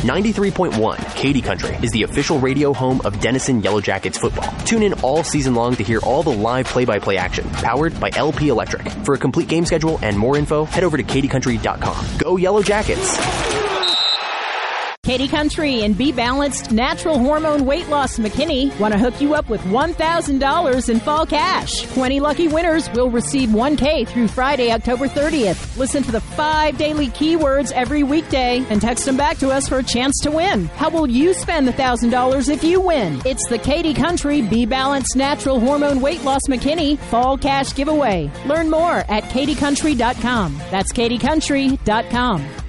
93.1 Katy Country is the official radio home of Denison Yellow Jackets football. Tune in all season long to hear all the live play-by-play action, powered by LP Electric. For a complete game schedule and more info, head over to katycountry.com. Go Yellow Jackets! Katy Country and Be Balanced Natural Hormone Weight Loss McKinney want to hook you up with $1,000 in fall cash. 20 lucky winners will receive $1K through Friday, October 30th. Listen to the 5 daily keywords every weekday and text them back to us for a chance to win. How will you spend the $1,000 if you win? It's the Katy Country Be Balanced Natural Hormone Weight Loss McKinney Fall Cash Giveaway. Learn more at katycountry.com. That's katycountry.com.